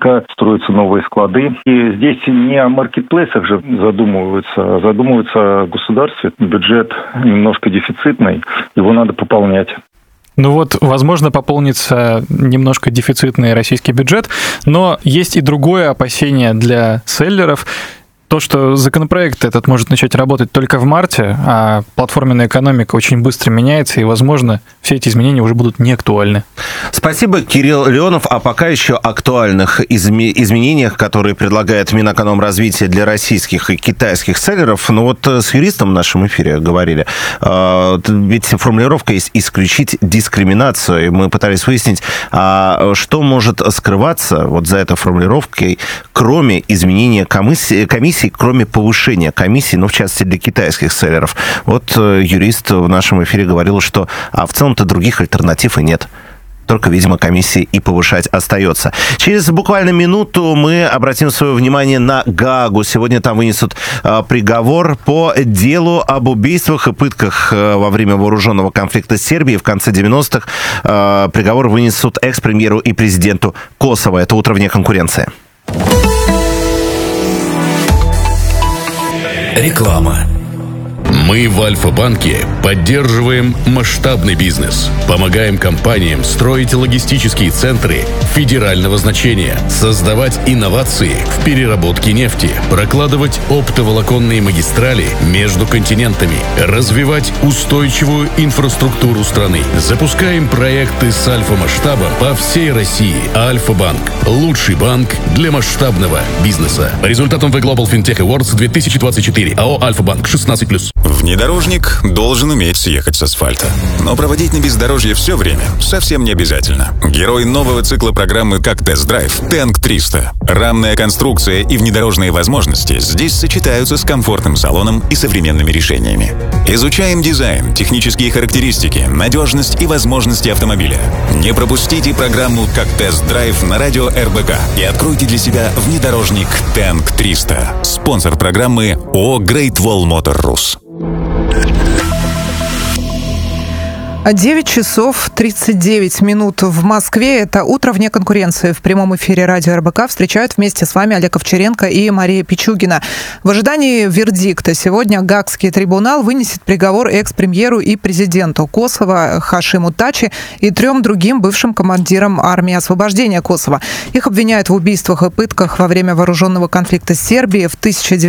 наверняка строятся новые склады. И здесь не о маркетплейсах же задумываются, а задумываются о государстве. Бюджет немножко дефицитный, его надо пополнять. Ну вот, возможно, пополнится немножко дефицитный российский бюджет, но есть и другое опасение для селлеров. То, что законопроект этот может начать работать только в марте, а платформенная экономика очень быстро меняется, и, возможно, все эти изменения уже будут не актуальны. Спасибо, Кирилл Леонов. А пока еще актуальных изменениях, которые предлагает Минэкономразвития для российских и китайских селлеров. Ну вот с юристом в нашем эфире говорили. Ведь формулировка есть «исключить дискриминацию». И мы пытались выяснить, что может скрываться вот за этой формулировкой, кроме изменения комиссии, кроме повышения комиссии, ну, в частности, для китайских селлеров. Вот юрист в нашем эфире говорил, что в целом-то других альтернатив и нет. Только, видимо, комиссии и повышать остается. Через буквально минуту мы обратим свое внимание на Гаагу. Сегодня там вынесут приговор по делу об убийствах и пытках во время вооруженного конфликта с Сербией в конце 90-х. Приговор вынесут экс-премьеру и президенту Косово. Это «Утро вне конкуренции». Реклама. Мы в Альфа-банке поддерживаем масштабный бизнес, помогаем компаниям строить логистические центры федерального значения, создавать инновации в переработке нефти, прокладывать оптоволоконные магистрали между континентами, развивать устойчивую инфраструктуру страны. Запускаем проекты с альфа-масштабом по всей России. Альфа-банк – лучший банк для масштабного бизнеса. По результатам The Global FinTech Awards 2024 АО «Альфа-банк» 16+. Внедорожник должен уметь съехать с асфальта. Но проводить на бездорожье все время совсем не обязательно. Герой нового цикла программы «Как тест-драйв» Тэнк 300. Рамная конструкция и внедорожные возможности здесь сочетаются с комфортным салоном и современными решениями. Изучаем дизайн, технические характеристики, надежность и возможности автомобиля. Не пропустите программу «Как тест-драйв» на радио РБК и откройте для себя внедорожник Тэнк 300. Спонсор программы ООО Great Wall Motor Rus. 9 часов 39 минут в Москве. Это «Утро вне конкуренции». В прямом эфире радио РБК встречают вместе с вами Олег Овчаренко и Мария Пичугина. В ожидании вердикта сегодня Гаагский трибунал вынесет приговор экс-премьеру и президенту Косово Хашиму Тачи и 3 другим бывшим командирам армии освобождения Косово. Их обвиняют в убийствах и пытках во время вооруженного конфликта с Сербией в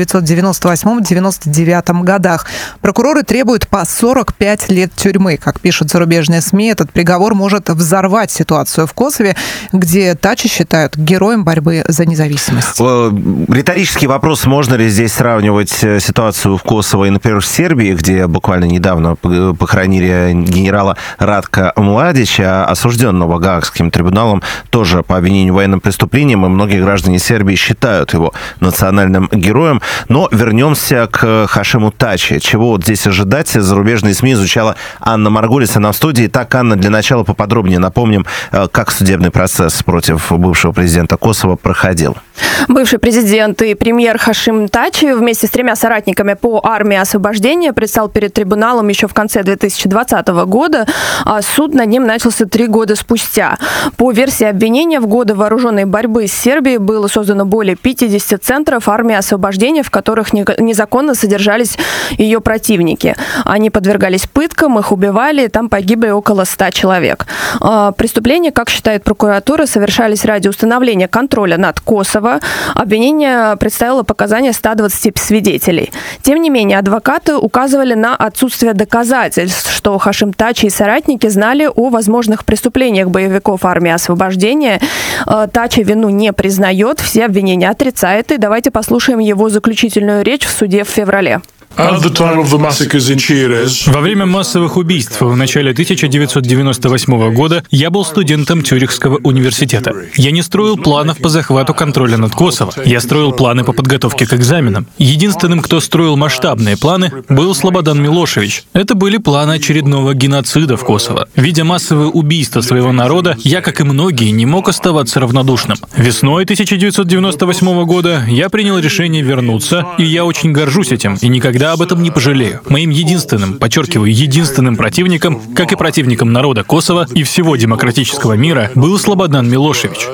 1998-1999 годах. Прокуроры требуют по 45 лет тюрьмы. Как пишут зарубежные СМИ, этот приговор может взорвать ситуацию в Косове, где Тачи считают героем борьбы за независимость. Риторический вопрос, можно ли здесь сравнивать ситуацию в Косово и, например, в Сербии, где буквально недавно похоронили генерала Радка Младича, осужденного Гаагским трибуналом тоже по обвинению в военном преступлении, и многие граждане Сербии считают его национальным героем. Но вернемся к Хашиму Тачи. Чего вот здесь ожидать? Зарубежные СМИ изучала Анна Маргулис, она в студии. Так, Анна, для начала поподробнее напомним, как судебный процесс против бывшего президента Косово проходил. Бывший президент и премьер Хашим Тачи вместе с 3 соратниками по армии освобождения предстал перед трибуналом еще в конце 2020 года, а суд над ним начался 3 года спустя. По версии обвинения, в годы вооруженной борьбы с Сербией было создано более 50 центров армии освобождения, в которых незаконно содержались ее противники. Они подвергались пыткам, их убивали, там погибли около 100 человек. Преступления, как считает прокуратура, совершались ради установления контроля над Косово. Обвинение представило показания 120 свидетелей. Тем не менее, адвокаты указывали на отсутствие доказательств, что Хашим Тачи и соратники знали о возможных преступлениях боевиков армии освобождения. Тачи вину не признает, все обвинения отрицает. И давайте послушаем его заключительную речь в суде в феврале. Во время массовых убийств в начале 1998 года я был студентом Цюрихского университета. Я не строил планов по захвату контроля над Косово. Я строил планы по подготовке к экзаменам. Единственным, кто строил масштабные планы, был Слободан Милошевич. Это были планы очередного геноцида в Косово. Видя массовые убийства своего народа, я, как и многие, не мог оставаться равнодушным. Весной 1998 года я принял решение вернуться, и я очень горжусь этим, и никогда никогда об этом не пожалею. Моим единственным, подчеркиваю, единственным противником, как и противником народа Косово и всего демократического мира, был Слободан Милошевич.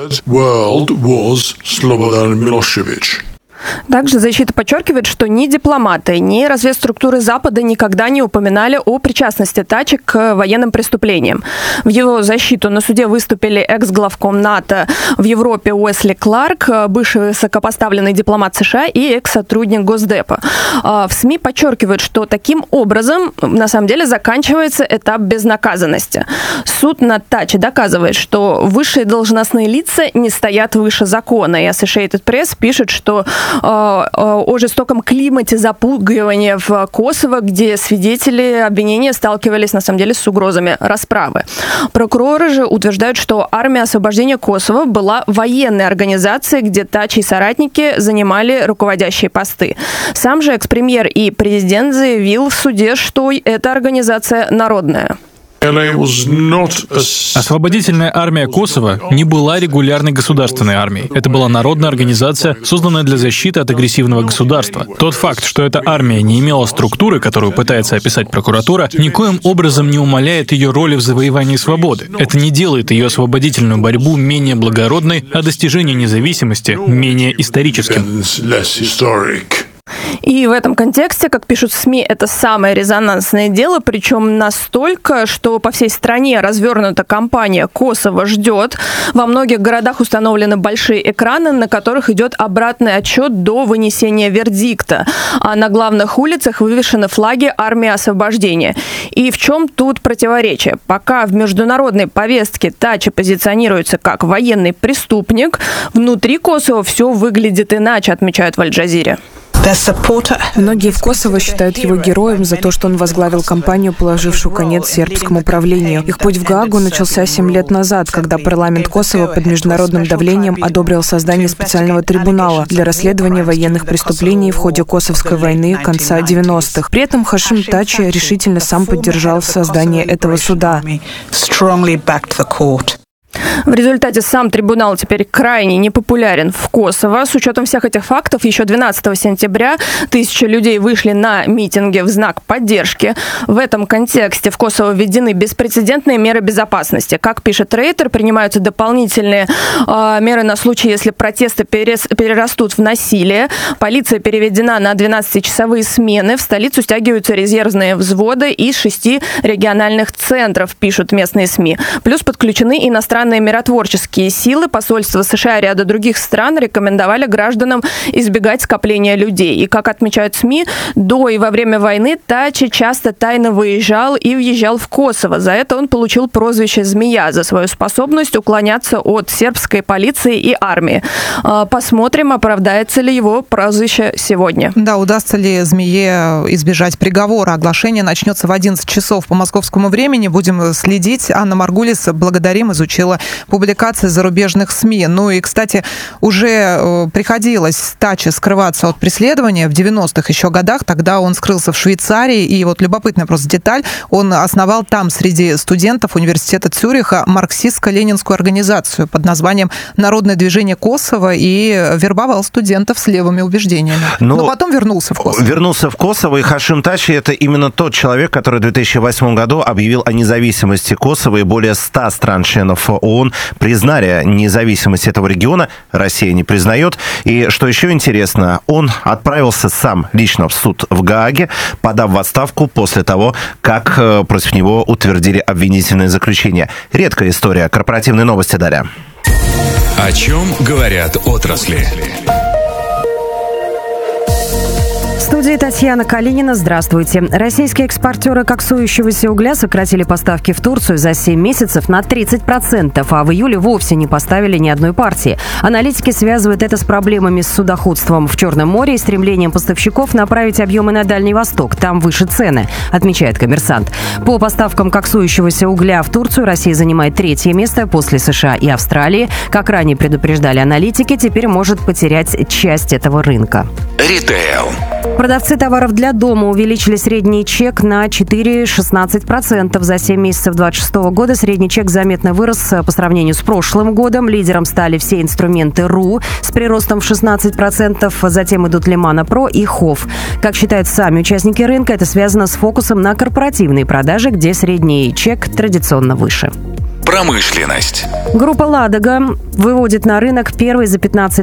Также защита подчеркивает, что ни дипломаты, ни разведструктуры Запада никогда не упоминали о причастности Тачи к военным преступлениям. В его защиту на суде выступили экс-главком НАТО в Европе Уэсли Кларк, бывший высокопоставленный дипломат США и экс-сотрудник Госдепа. В СМИ подчеркивают, что таким образом на самом деле заканчивается этап безнаказанности. Суд над Тачи доказывает, что высшие должностные лица не стоят выше закона. И Associated Press пишет, что о жестоком климате запугивания в Косово, где свидетели обвинения сталкивались, на самом деле, с угрозами расправы. Прокуроры же утверждают, что армия освобождения Косово была военной организацией, где Тачи и соратники занимали руководящие посты. Сам же экс-премьер и президент заявил в суде, что эта организация народная. Освободительная армия Косово не была регулярной государственной армией. Это была народная организация, созданная для защиты от агрессивного государства. Тот факт, что эта армия не имела структуры, которую пытается описать прокуратура, никоим образом не умаляет ее роли в завоевании свободы. Это не делает ее освободительную борьбу менее благородной, а достижение независимости менее историческим. И в этом контексте, как пишут СМИ, это самое резонансное дело, причем настолько, что по всей стране развернута кампания «Косово ждет». Во многих городах установлены большие экраны, на которых идет обратный отсчет до вынесения вердикта. А на главных улицах вывешены флаги армии освобождения. И в чем тут противоречие? Пока в международной повестке Тачи позиционируется как военный преступник, внутри Косово все выглядит иначе, отмечают в Аль-Джазире. Многие в Косово считают его героем за то, что он возглавил кампанию, положившую конец сербскому правлению. Их путь в Гаагу начался 7 лет назад, когда парламент Косово под международным давлением одобрил создание специального трибунала для расследования военных преступлений в ходе Косовской войны конца 90-х. При этом Хашим Тачи решительно сам поддержал создание этого суда. В результате сам трибунал теперь крайне непопулярен в Косово. С учетом всех этих фактов, еще 12 сентября 1000 людей вышли на митинги в знак поддержки. В этом контексте в Косово введены беспрецедентные меры безопасности. Как пишет Рейтер, принимаются дополнительные меры на случай, если протесты перерастут в насилие. Полиция переведена на 12-часовые смены. В столицу стягиваются резервные взводы из 6 региональных центров, пишут местные СМИ. Плюс подключены иностранные миротворческие силы. Посольства США и ряда других стран рекомендовали гражданам избегать скопления людей. И, как отмечают СМИ, до и во время войны Тачи часто тайно выезжал и въезжал в Косово. За это он получил прозвище «Змея», за свою способность уклоняться от сербской полиции и армии. Посмотрим, оправдается ли его прозвище сегодня. Да, удастся ли «Змее» избежать приговора. Оглашение начнется в 11 часов по московскому времени. Будем следить. Анна Маргулис, благодарим, изучила публикации зарубежных СМИ. Ну и, кстати, уже приходилось Тачи скрываться от преследования в 90-х еще годах. Тогда он скрылся в Швейцарии. И вот любопытная просто деталь. Он основал там среди студентов университета Цюриха марксистско-ленинскую организацию под названием «Народное движение Косово» и вербовал студентов с левыми убеждениями. Но потом вернулся в Косово. Вернулся в Косово. И Хашим Тачи — это именно тот человек, который в 2008 году объявил о независимости Косово, и более 100 стран-членов ООН признали независимость этого региона. Россия не признает. И что еще интересно, он отправился сам лично в суд в Гааге, подав в отставку после того, как против него утвердили обвинительное заключение. Редкая история. Корпоративные новости, Дарья. О чем говорят отрасли? В студии Татьяна Калинина. Здравствуйте. Российские экспортеры коксующегося угля сократили поставки в Турцию за 7 месяцев на 30%, а в июле вовсе не поставили ни одной партии. Аналитики связывают это с проблемами с судоходством в Черном море и стремлением поставщиков направить объемы на Дальний Восток. Там выше цены, отмечает «Коммерсант». По поставкам коксующегося угля в Турцию Россия занимает 3-е место после США и Австралии. Как ранее предупреждали аналитики, теперь может потерять часть этого рынка. Ритейл. Продавцы товаров для дома увеличили средний чек на 4,16%. За 7 месяцев 2026 года средний чек заметно вырос по сравнению с прошлым годом. Лидером стали все инструменты РУ с приростом в 16%. Затем идут Лимана Про и Хофф. Как считают сами участники рынка, это связано с фокусом на корпоративные продажи, где средний чек традиционно выше. Промышленность. Группа «Ладога» выводит на рынок первый за 15